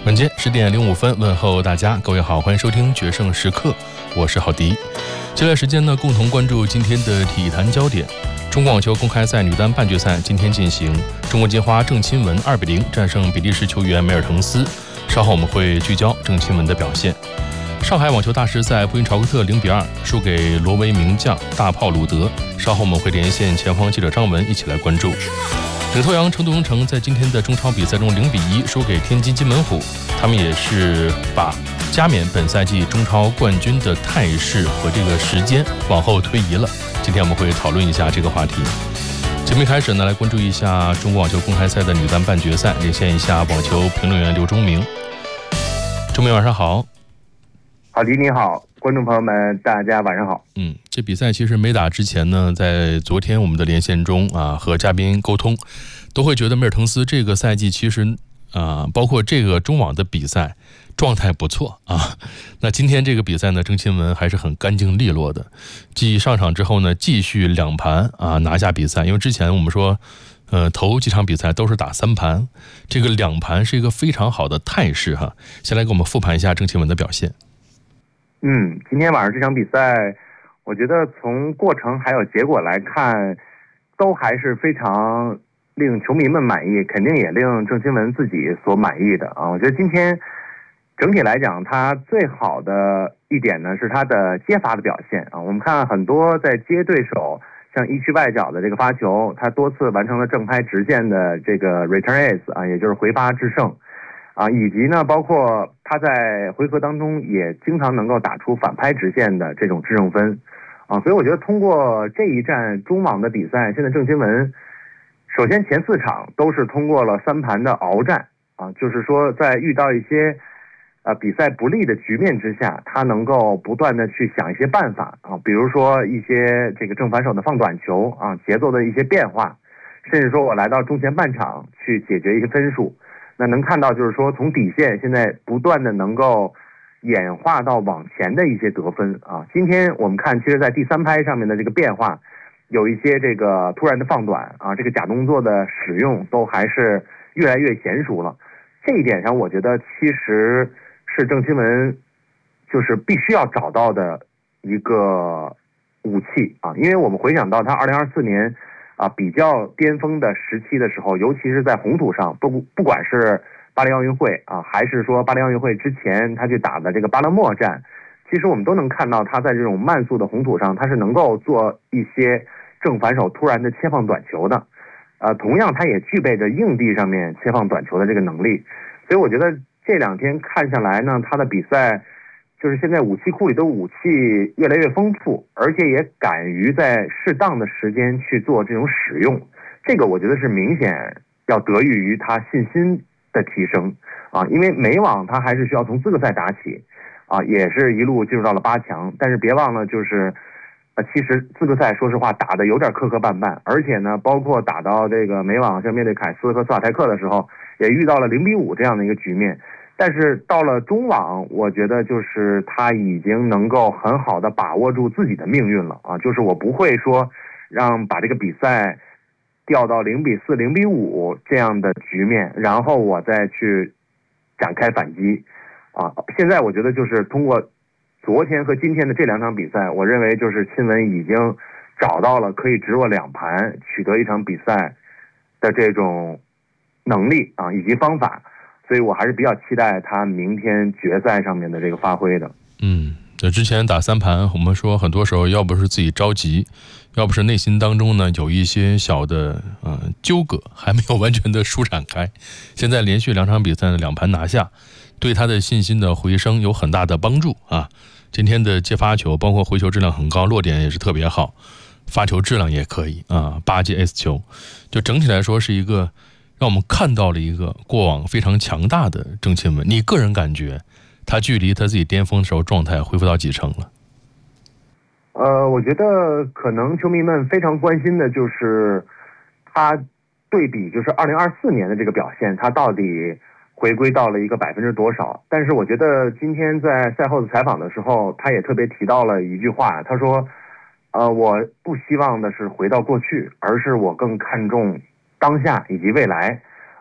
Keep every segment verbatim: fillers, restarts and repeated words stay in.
晚间十点零五分，问候大家，各位好，欢迎收听决胜时刻，我是郝迪。接下来时间呢，共同关注今天的体坛焦点。中国网球公开赛女单半决赛今天进行，中国金花郑钦文二比零战胜比利时球员梅尔滕斯。稍后我们会聚焦郑钦文的表现。上海网球大师赛，布因朝克特零比二输给挪威名将大炮鲁德。稍后我们会连线前方记者张文一起来关注。领头羊成都荣城在今天的中超比赛中零比一输给天津津门虎，他们也是把加冕本赛季中超冠军的态势和这个时间往后推移了。今天我们会讨论一下这个话题。节目一开始呢，来关注一下中国网球公开赛的女单半决赛，连线一下网球评论员刘忠明。忠明晚上好。 郝迪你好，观众朋友们大家晚上好。 嗯，这比赛其实没打之前呢，在昨天我们的连线中啊，和嘉宾沟通，都会觉得梅尔滕斯这个赛季其实啊，包括这个中网的比赛状态不错啊。那今天这个比赛呢，郑钦文还是很干净利落的，继上场之后呢，继续两盘啊拿下比赛。因为之前我们说，呃，头几场比赛都是打三盘，这个两盘是一个非常好的态势哈。先来给我们复盘一下郑钦文的表现。 嗯，今天晚上这场比赛，我觉得从过程还有结果来看，都还是非常令球迷们满意，肯定也令郑钦文自己所满意的啊。我觉得今天整体来讲，他最好的一点呢是他的接发的表现啊。我们看很多在接对手像一区外角的这个发球，他多次完成了正拍直线的这个 return ace 啊，也就是回发制胜。啊，以及呢，包括他在回合当中也经常能够打出反拍直线的这种制胜分，啊，所以我觉得通过这一站中网的比赛，现在郑钦文首先前四场都是通过了三盘的鏖战，啊，就是说在遇到一些呃比赛不利的局面之下，他能够不断的去想一些办法啊，比如说一些这个正反手的放短球啊，节奏的一些变化，甚至说我来到中前半场去解决一些分数。那能看到就是说从底线现在不断的能够演化到往前的一些得分啊。今天我们看其实在第三拍上面的这个变化有一些这个突然的放短啊，这个假动作的使用都还是越来越娴熟了。这一点上我觉得其实是郑钦文就是必须要找到的一个武器啊，因为我们回想到他二零二四年啊，比较巅峰的时期的时候，尤其是在红土上，不不管是巴黎奥运会啊，还是说巴黎奥运会之前他去打的这个巴勒莫站，其实我们都能看到他在这种慢速的红土上，他是能够做一些正反手突然的切放短球的，呃，同样他也具备着硬地上面切放短球的这个能力，所以我觉得这两天看下来呢，他的比赛就是现在武器库里的武器越来越丰富，而且也敢于在适当的时间去做这种使用，这个我觉得是明显要得益于他信心的提升啊，因为美网他还是需要从资格赛打起啊，也是一路进入到了八强，但是别忘了就是呃，其实资格赛说实话打的有点磕磕绊绊，而且呢，包括打到这个美网像面对凯斯和斯瓦泰克的时候，也遇到了零比五这样的一个局面。但是到了中网，我觉得就是他已经能够很好的把握住自己的命运了啊！就是我不会说让把这个比赛掉到零比四、零比五这样的局面，然后我再去展开反击啊！现在我觉得就是通过昨天和今天的这两场比赛，我认为就是钦文已经找到了可以直握两盘、取得一场比赛的这种能力啊，以及方法。所以我还是比较期待他明天决赛上面的这个发挥的。 嗯，这之前打三盘，我们说很多时候要不是自己着急，要不是内心当中呢有一些小的呃纠葛，还没有完全的舒展开。现在连续两场比赛的两盘拿下，对他的信心的回升有很大的帮助啊。今天的接发球，包括回球质量很高，落点也是特别好，发球质量也可以啊，八记 S 球，就整体来说是一个。让我们看到了一个过往非常强大的郑钦文，你个人感觉他距离他自己巅峰的时候状态恢复到几成了？ 呃，我觉得可能球迷们非常关心的就是他对比就是二零二四年的这个表现，他到底回归到了一个百分之多少？但是我觉得今天在赛后的采访的时候，他也特别提到了一句话，他说：“呃，我不希望的是回到过去，而是我更看重当下以及未来。”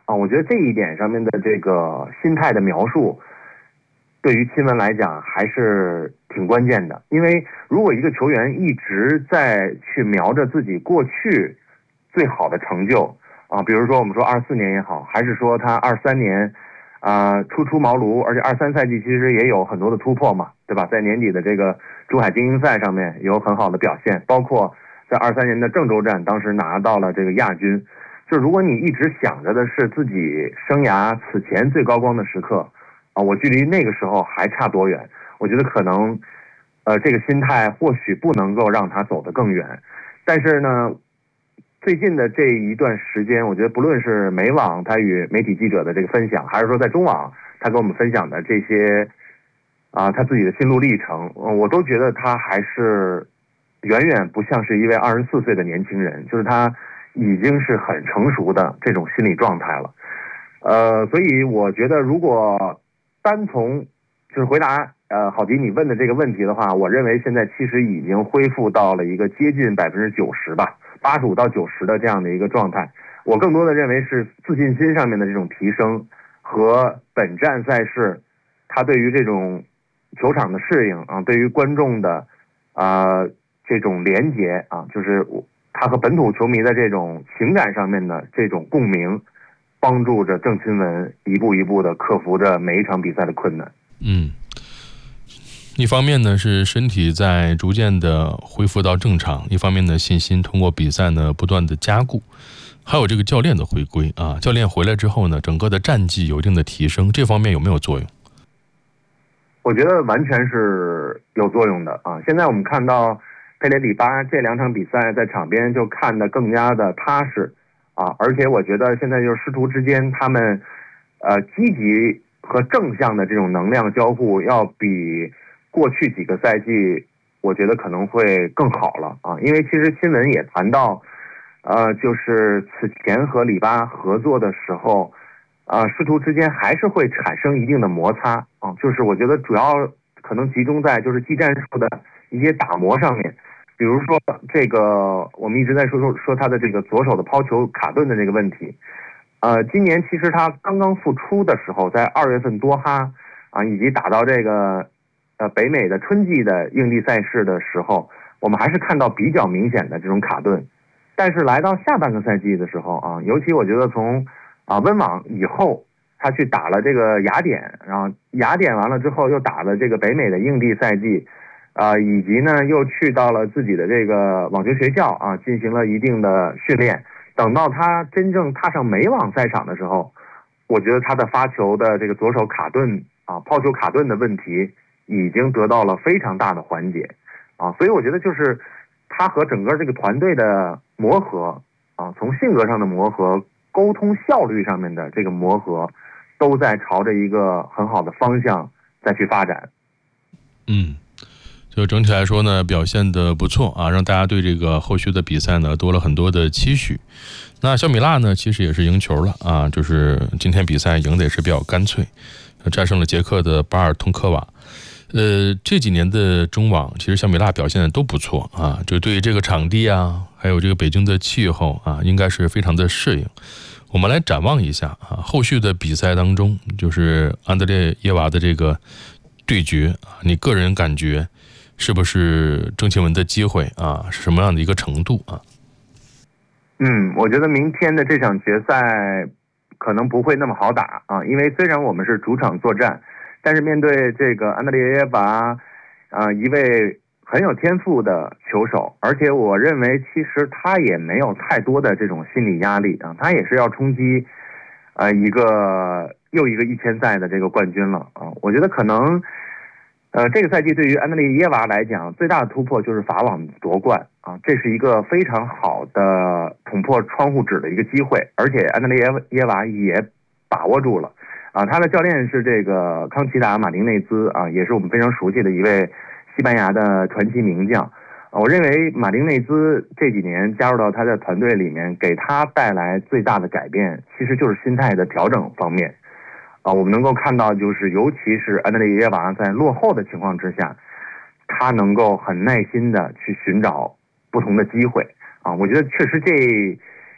啊，我觉得这一点上面的这个心态的描述，对于亲文来讲还是挺关键的。因为如果一个球员一直在去瞄着自己过去最好的成就啊，比如说我们说二四年也好，还是说他二三年啊、呃、初出茅庐，而且二三赛季其实也有很多的突破嘛，对吧？在年底的这个珠海精英赛上面有很好的表现，包括在二三年的郑州站，当时拿到了这个亚军。就如果你一直想着的是自己生涯此前最高光的时刻啊，我距离那个时候还差多远？我觉得可能，呃，这个心态或许不能够让他走得更远。但是呢，最近的这一段时间，我觉得不论是美网他与媒体记者的这个分享，还是说在中网他跟我们分享的这些啊他自己的心路历程，我都觉得他还是远远不像是一位二十四岁的年轻人，就是他已经是很成熟的这种心理状态了。呃，所以我觉得如果单从就是回答呃郝迪你问的这个问题的话，我认为现在其实已经恢复到了一个接近百分之九十吧，八十五到九十的这样的一个状态。我更多的认为是自信心上面的这种提升和本站赛事他对于这种球场的适应啊，对于观众的啊、呃、这种连结啊，就是他和本土球迷的这种情感上面的这种共鸣，帮助着郑钦文一步一步的克服着每一场比赛的困难。 嗯，一方面呢是身体在逐渐的恢复到正常，一方面呢信心通过比赛呢不断的加固，还有这个教练的回归啊，教练回来之后呢，整个的战绩有一定的提升，这方面有没有作用？ 我觉得完全是有作用的啊！现在我们看到佩雷里巴这两场比赛在场边就看得更加的踏实啊，而且我觉得现在就是师徒之间他们呃积极和正向的这种能量交互，要比过去几个赛季我觉得可能会更好了啊！因为其实新闻也谈到，呃，就是此前和里巴合作的时候，啊，师徒之间还是会产生一定的摩擦啊，就是我觉得主要可能集中在就是技战术的一些打磨上面。比如说这个我们一直在说说说他的这个左手的抛球卡顿的这个问题，呃，今年其实他刚刚复出的时候，在二月份多哈啊，以及打到这个呃北美的春季的硬地赛事的时候，我们还是看到比较明显的这种卡顿。但是来到下半个赛季的时候啊，尤其我觉得从啊温网以后，他去打了这个雅典，然后雅典完了之后又打了这个北美的硬地赛季。啊、呃，以及呢，又去到了自己的这个网球学校啊，进行了一定的训练。等到他真正踏上美网赛场的时候，我觉得他的发球的这个左手卡顿啊，抛球卡顿的问题已经得到了非常大的缓解啊，所以我觉得就是他和整个这个团队的磨合啊，从性格上的磨合、沟通效率上面的这个磨合，都在朝着一个很好的方向再去发展。 嗯。就整体来说呢，表现的不错啊，让大家对这个后续的比赛呢多了很多的期许。那小米辣呢，其实也是赢球了啊，就是今天比赛赢的也是比较干脆，战胜了捷克的巴尔通科瓦。呃，这几年的中网，其实小米辣表现的都不错啊，就对于这个场地啊，还有这个北京的气候啊，应该是非常的适应。我们来展望一下啊，后续的比赛当中，就是安德烈耶娃的这个对决啊，你个人感觉是不是郑钦文的机会啊？是什么样的一个程度啊？ 嗯，我觉得明天的这场决赛可能不会那么好打啊，因为虽然我们是主场作战，但是面对这个安德烈耶娃啊，一位很有天赋的球手，而且我认为其实他也没有太多的这种心理压力啊，他也是要冲击呃一个又一个一千赛的这个冠军了啊，我觉得可能。呃，这个赛季对于安德烈耶娃来讲，最大的突破就是法网夺冠啊，这是一个非常好的捅破窗户纸的一个机会，而且安德烈耶娃也把握住了啊。他的教练是这个康奇达马丁内兹啊，也是我们非常熟悉的一位西班牙的传奇名将。我认为马丁内兹这几年加入到他的团队里面，给他带来最大的改变，其实就是心态的调整方面。啊，我们能够看到，就是尤其是安德烈耶娃在落后的情况之下，他能够很耐心的去寻找不同的机会啊。我觉得确实这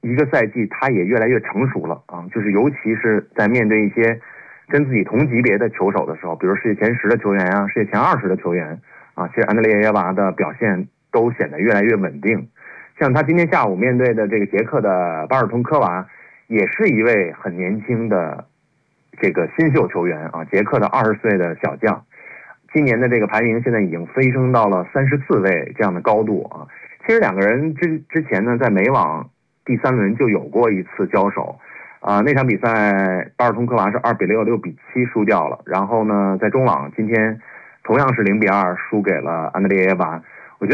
一个赛季他也越来越成熟了啊，就是尤其是在面对一些跟自己同级别的球手的时候，比如世界前十的球员啊，世界前二十的球员啊，其实安德烈耶娃的表现都显得越来越稳定。像他今天下午面对的这个捷克的巴尔通科娃，也是一位很年轻的这个新秀球员啊，捷克的二十岁的小将。今年的这个排名现在已经飞升到了三十四位这样的高度啊。其实两个人之之前呢，在美网第三轮就有过一次交手，啊、呃，那场比赛巴尔通科娃是二比六、六比七输掉了。然后呢，在中网今天同样是零比二输给了安德烈耶娃。